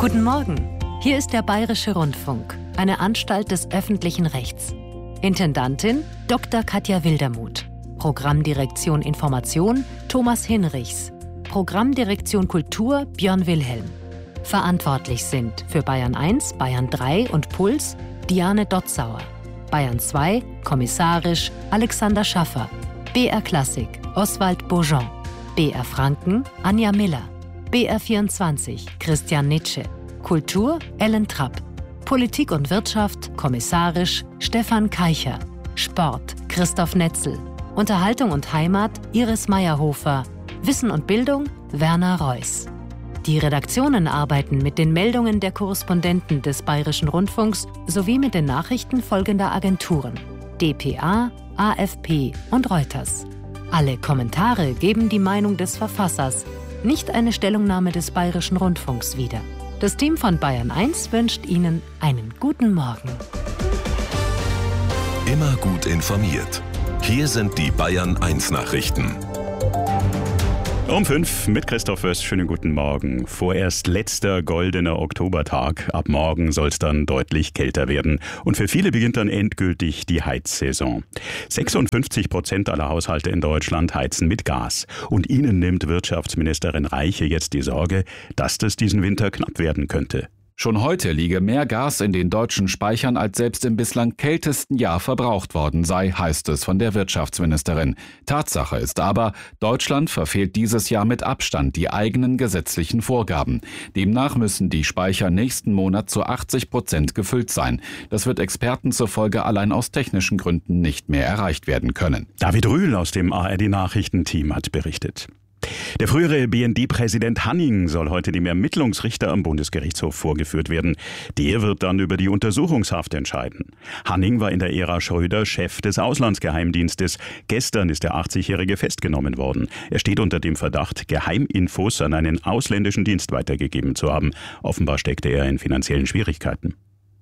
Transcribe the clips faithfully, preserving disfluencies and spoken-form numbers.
Guten Morgen, hier ist der Bayerische Rundfunk, eine Anstalt des öffentlichen Rechts. Intendantin Doktor Katja Wildermuth. Programmdirektion Information Thomas Hinrichs. Programmdirektion Kultur Björn Wilhelm. Verantwortlich sind für Bayern eins, Bayern drei und Puls Diane Dotzauer. Bayern zwei, kommissarisch Alexander Schaffer. B R Klassik Oswald Beaujean. B R Franken Anja Miller. B R vierundzwanzig Christian Nitsche. Kultur Ellen Trapp. Politik und Wirtschaft kommissarisch Stefan Keicher. Sport Christoph Netzel. Unterhaltung und Heimat Iris Meyerhofer. Wissen und Bildung Werner Reuss. Die Redaktionen arbeiten mit den Meldungen der Korrespondenten des Bayerischen Rundfunks sowie mit den Nachrichten folgender Agenturen: D P A, A F P und Reuters. Alle Kommentare geben die Meinung des Verfassers, nicht eine Stellungnahme des Bayerischen Rundfunks wieder. Das Team von Bayern eins wünscht Ihnen einen guten Morgen. Immer gut informiert. Hier sind die Bayern eins Nachrichten. Um fünf mit Christoph Wöss. Schönen guten Morgen. Vorerst letzter goldener Oktobertag. Ab morgen soll es dann deutlich kälter werden. Und für viele beginnt dann endgültig die Heizsaison. sechsundfünfzig Prozent aller Haushalte in Deutschland heizen mit Gas. Und ihnen nimmt Wirtschaftsministerin Reiche jetzt die Sorge, dass das diesen Winter knapp werden könnte. Schon heute liege mehr Gas in den deutschen Speichern, als selbst im bislang kältesten Jahr verbraucht worden sei, heißt es von der Wirtschaftsministerin. Tatsache ist aber, Deutschland verfehlt dieses Jahr mit Abstand die eigenen gesetzlichen Vorgaben. Demnach müssen die Speicher nächsten Monat zu achtzig Prozent gefüllt sein. Das wird Experten zufolge allein aus technischen Gründen nicht mehr erreicht werden können. David Rühl aus dem A R D-Nachrichtenteam hat berichtet. Der frühere B N D-Präsident Hanning soll heute dem Ermittlungsrichter am Bundesgerichtshof vorgeführt werden. Der wird dann über die Untersuchungshaft entscheiden. Hanning war in der Ära Schröder Chef des Auslandsgeheimdienstes. Gestern ist der achtzigjährige festgenommen worden. Er steht unter dem Verdacht, Geheiminfos an einen ausländischen Dienst weitergegeben zu haben. Offenbar steckte er in finanziellen Schwierigkeiten.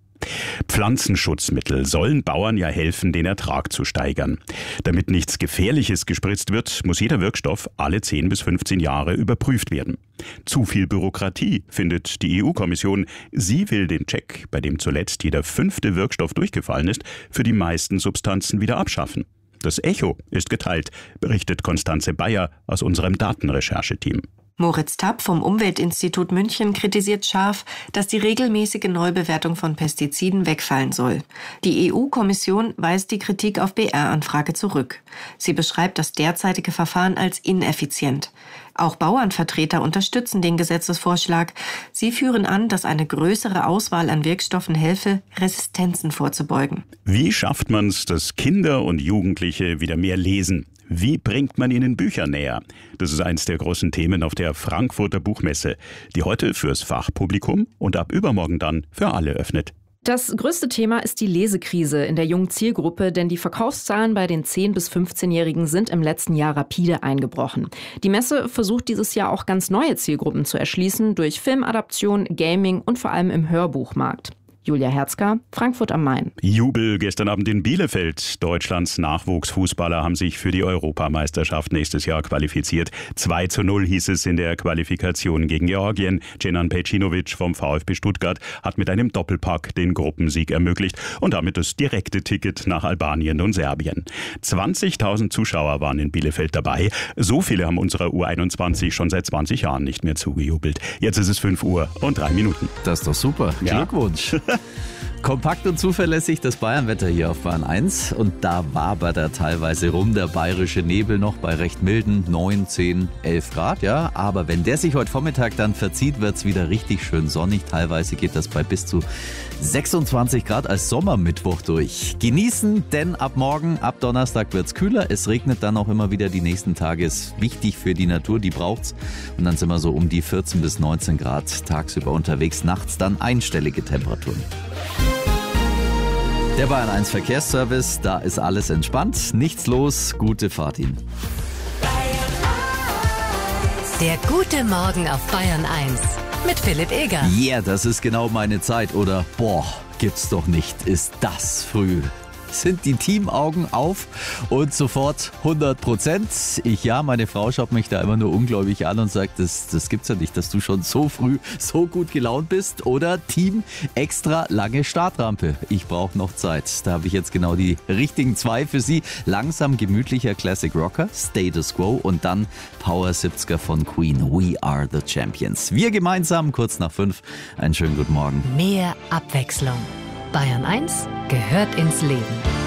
Pflanzenschutzmittel sollen Bauern ja helfen, den Ertrag zu steigern. Damit nichts Gefährliches gespritzt wird, muss jeder Wirkstoff alle zehn bis fünfzehn Jahre überprüft werden. Zu viel Bürokratie, findet die E U-Kommission. Sie will den Check, bei dem zuletzt jeder fünfte Wirkstoff durchgefallen ist, für die meisten Substanzen wieder abschaffen. Das Echo ist geteilt, berichtet Konstanze Bayer aus unserem Datenrechercheteam. Moritz Tapp vom Umweltinstitut München kritisiert scharf, dass die regelmäßige Neubewertung von Pestiziden wegfallen soll. Die E U-Kommission weist die Kritik auf B R-Anfrage zurück. Sie beschreibt das derzeitige Verfahren als ineffizient. Auch Bauernvertreter unterstützen den Gesetzesvorschlag. Sie führen an, dass eine größere Auswahl an Wirkstoffen helfe, Resistenzen vorzubeugen. Wie schafft man es, dass Kinder und Jugendliche wieder mehr lesen? Wie bringt man ihnen Bücher näher? Das ist eins der großen Themen auf der Frankfurter Buchmesse, die heute fürs Fachpublikum und ab übermorgen dann für alle öffnet. Das größte Thema ist die Lesekrise in der jungen Zielgruppe, denn die Verkaufszahlen bei den zehn- bis fünfzehnjährigen sind im letzten Jahr rapide eingebrochen. Die Messe versucht dieses Jahr auch ganz neue Zielgruppen zu erschließen durch Filmadaption, Gaming und vor allem im Hörbuchmarkt. Julia Herzka, Frankfurt am Main. Jubel gestern Abend in Bielefeld. Deutschlands Nachwuchsfußballer haben sich für die Europameisterschaft nächstes Jahr qualifiziert. zwei zu null hieß es in der Qualifikation gegen Georgien. Cenan Pejcinovic vom VfB Stuttgart hat mit einem Doppelpack den Gruppensieg ermöglicht und damit das direkte Ticket nach Albanien und Serbien. zwanzigtausend Zuschauer waren in Bielefeld dabei. So viele haben unserer U einundzwanzig schon seit zwanzig Jahren nicht mehr zugejubelt. Jetzt ist es fünf Uhr und drei Minuten. Das ist doch super. Ja? Glückwunsch. Kompakt und zuverlässig das Bayernwetter hier auf Bayern eins. Und da wabert er teilweise rum, der bayerische Nebel noch bei recht milden neun, zehn, elf Grad. Ja, aber wenn der sich heute Vormittag dann verzieht, wird es wieder richtig schön sonnig. Teilweise geht das bei bis zu sechsundzwanzig Grad als Sommermittwoch durch. Genießen, denn ab morgen, ab Donnerstag wird es kühler. Es regnet dann auch immer wieder die nächsten Tage. Ist wichtig für die Natur, die braucht's. Und dann sind wir so um die vierzehn bis neunzehn Grad tagsüber unterwegs. Nachts dann einstellige Temperaturen. Der Bayern eins Verkehrsservice, da ist alles entspannt, nichts los, gute Fahrt Ihnen. Der gute Morgen auf Bayern eins mit Philipp Eger. Ja, yeah, das ist genau meine Zeit. Oder, boah, gibt's doch nicht, ist das früh. sind die Teamaugen auf und sofort hundert Prozent. Ich ja, meine Frau schaut mich da immer nur ungläubig an und sagt, das, das gibt's ja nicht, dass du schon so früh so gut gelaunt bist. Oder Team extra lange Startrampe. Ich brauche noch Zeit. Da habe ich jetzt genau die richtigen zwei für Sie. Langsam gemütlicher Classic Rocker, Status Quo und dann Power siebziger von Queen, We Are the Champions. Wir gemeinsam, kurz nach fünf. Einen schönen guten Morgen. Mehr Abwechslung. Bayern eins gehört ins Leben.